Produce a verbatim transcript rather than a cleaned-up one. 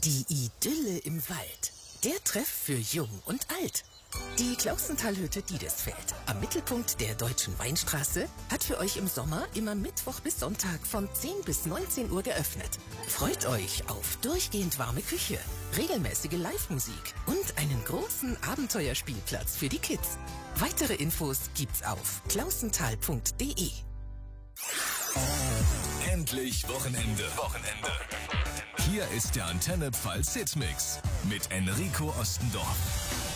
Die Idylle im Wald. Der Treff für Jung und Alt. Die Klausentalhütte Diedesfeld, am Mittelpunkt der Deutschen Weinstraße, hat für euch im Sommer immer Mittwoch bis Sonntag von zehn bis neunzehn Uhr geöffnet. Freut euch auf durchgehend warme Küche, regelmäßige Live-Musik und einen großen Abenteuerspielplatz für die Kids. Weitere Infos gibt's auf klausental punkt de. Endlich Wochenende. Wochenende. Hier ist der Antenne Pfalz Hitmix mit Enrico Ostendorf.